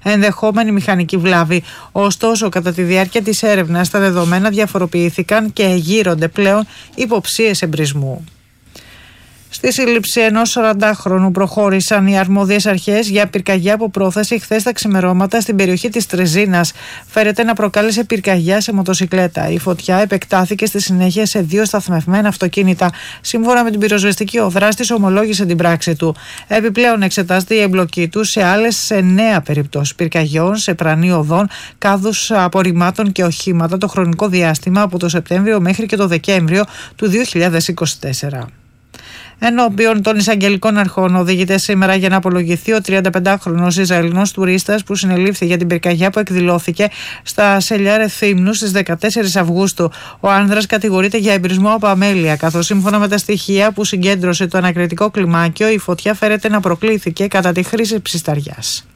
ενδεχόμενη μηχανική βλάβη. Ωστόσο, κατά τη διάρκεια της έρευνας, τα δεδομένα διαφοροποιήθηκαν και γύρονται πλέον υποψίες εμπρισμού. Στη σύλληψη ενός 40χρονου προχώρησαν οι αρμόδιες αρχές για πυρκαγιά από πρόθεση χθες τα ξημερώματα στην περιοχή της Τρεζίνας. Φέρεται να προκάλεσε πυρκαγιά σε μοτοσικλέτα. Η φωτιά επεκτάθηκε στη συνέχεια σε 2 σταθμευμένα αυτοκίνητα. Σύμφωνα με την πυροσβεστική, ο δράστης ομολόγησε την πράξη του. Επιπλέον, εξετάζεται η εμπλοκή του σε άλλες 9 περιπτώσεις πυρκαγιών σε πρανή οδών, κάδους απορριμμάτων και οχήματα το χρονικό διάστημα από το Σεπτέμβριο μέχρι και το Δεκέμβριο του 2024. Ενώπιον των εισαγγελικών αρχών οδηγείται σήμερα για να απολογηθεί ο 35χρονος Ισραηλινός τουρίστας που συνελήφθη για την πυρκαγιά που εκδηλώθηκε στα Σελιάρε Θύμνου στις 14 Αυγούστου. Ο άνδρας κατηγορείται για εμπρισμό από αμέλεια, καθώς σύμφωνα με τα στοιχεία που συγκέντρωσε το ανακριτικό κλιμάκιο, η φωτιά φέρεται να προκλήθηκε κατά τη χρήση ψισταριάς.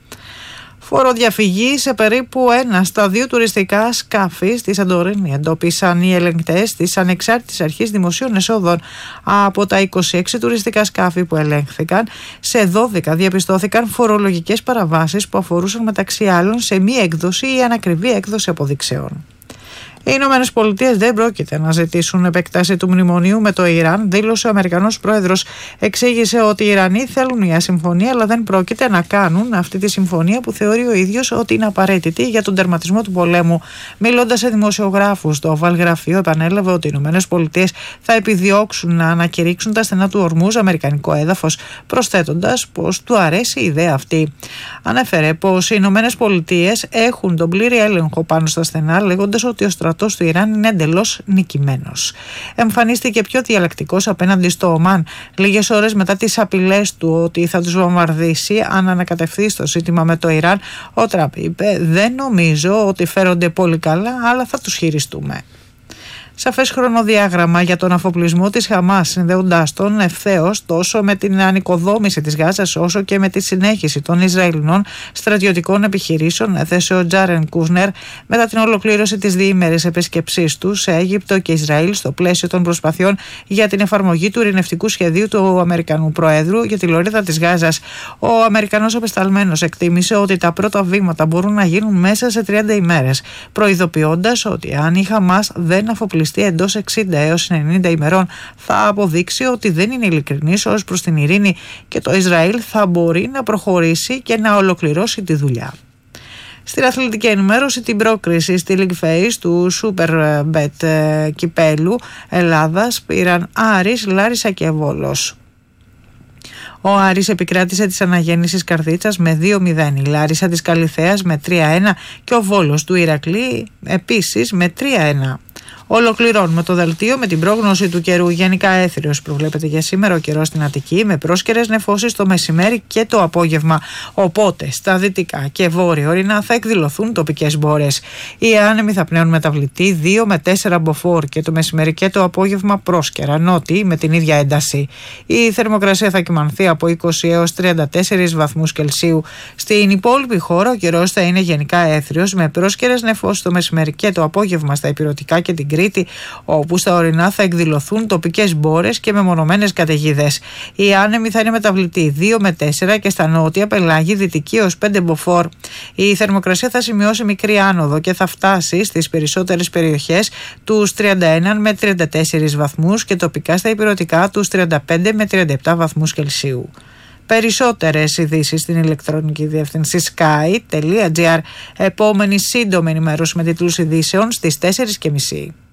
Φοροδιαφυγή σε περίπου 1 στα 2 τουριστικά σκάφη στη Σαντορίνη εντόπισαν οι ελεγκτές της Ανεξάρτητης Αρχής Δημοσίων Εσόδων. Από τα 26 τουριστικά σκάφη που ελέγχθηκαν, σε 12 διαπιστώθηκαν φορολογικές παραβάσεις που αφορούσαν μεταξύ άλλων σε μη έκδοση ή ανακριβή έκδοση αποδειξεών. Οι Ηνωμένες Πολιτείες δεν πρόκειται να ζητήσουν επέκταση του μνημονίου με το Ιράν, δήλωσε ο Αμερικανός Πρόεδρος. Εξήγησε ότι οι Ιρανοί θέλουν μια συμφωνία, αλλά δεν πρόκειται να κάνουν αυτή τη συμφωνία που θεωρεί ο ίδιος ότι είναι απαραίτητη για τον τερματισμό του πολέμου. Μιλώντας σε δημοσιογράφους, το Oval Γραφείο επανέλαβε ότι οι Ηνωμένες Πολιτείες θα επιδιώξουν να ανακηρύξουν τα στενά του Ορμούζ αμερικανικό έδαφος, προσθέτοντας πως του αρέσει η ιδέα αυτή. Ανέφερε πως οι Ηνωμένες Πολιτείες έχουν τον πλήρη έλεγχο πάνω στα στενά, λέγοντας ότι ο στρατός του Ιράν είναι εντελώς νικημένος. Εμφανίστηκε πιο διαλλακτικός απέναντι στο Ομάν λίγες ώρες μετά τις απειλές του ότι θα τους βομβαρδίσει αν ανακατευθεί στο ζήτημα με το Ιράν. Ο Τραμπ είπε: «Δεν νομίζω ότι φέρονται πολύ καλά, αλλά θα τους χειριστούμε». Σαφές χρονοδιάγραμμα για τον αφοπλισμό της Χαμάς, συνδέοντάς τον ευθέως τόσο με την ανοικοδόμηση της Γάζας όσο και με τη συνέχιση των Ισραηλινών στρατιωτικών επιχειρήσεων, έθεσε ο Τζάρεν Κούσνερ μετά την ολοκλήρωση της διήμερης επίσκεψής του σε Αίγυπτο και Ισραήλ στο πλαίσιο των προσπαθειών για την εφαρμογή του ειρηνευτικού σχεδίου του Αμερικανού Προέδρου για τη λωρίδα της Γάζας. Ο Αμερικανός απεσταλμένος εκτίμησε ότι τα πρώτα βήματα μπορούν να γίνουν μέσα σε 30 ημέρες, προειδοποιώντας ότι αν η Χαμάς δεν αφοπλιστεί εντός 60 έως 90 ημερών θα αποδείξει ότι δεν είναι ειλικρινής ως προς την ειρήνη και το Ισραήλ θα μπορεί να προχωρήσει και να ολοκληρώσει τη δουλειά. Στην αθλητική ενημέρωση, την πρόκριση στη League Phase του Super Bet κυπέλου Ελλάδας πήραν Άρης, Λάρισα και Βόλος. Ο Άρης επικράτησε της Αναγέννησης Καρδίτσας με 2-0, η Λάρισα της Καλιθέας με 3-1 και ο Βόλος του Ηρακλή επίσης με 3-1. Ολοκληρώνουμε το δελτίο με την πρόγνωση του καιρού. Γενικά έθριος προβλέπεται για σήμερα ο καιρός στην Αττική, με πρόσκαιρες νεφώσεις το μεσημέρι και το απόγευμα. Οπότε στα δυτικά και βόρεια ορεινά θα εκδηλωθούν τοπικές μπόρες. Οι άνεμοι θα πνέουν μεταβλητή 2 με 4 μποφόρ και το μεσημέρι και το απόγευμα πρόσκαιρα νότιοι με την ίδια ένταση. Η θερμοκρασία θα κυμανθεί από 20 έως 34 βαθμούς Κελσίου. Στην υπόλοιπη χώρα ο καιρός θα είναι γενικά έθριος με πρόσκαιρες νεφώσεις το μεσημέρι και το απόγευμα στα ηπειρωτικά και την Κρήτη, όπου στα ορεινά θα εκδηλωθούν τοπικές μπόρες και μεμονωμένες καταιγίδες. Οι άνεμοι θα είναι μεταβλητοί 2 με 4 και στα νότια πελάγη δυτική έως 5 μποφόρ. Η θερμοκρασία θα σημειώσει μικρή άνοδο και θα φτάσει στις περισσότερες περιοχές τους 31 με 34 βαθμούς και τοπικά στα ηπειρωτικά τους 35 με 37 βαθμούς Κελσίου. Περισσότερες ειδήσεις στην ηλεκτρονική διεύθυνση sky.gr. Επόμενη σύντομη ενημέρωση με τίτλους ειδήσεων στις 4:30.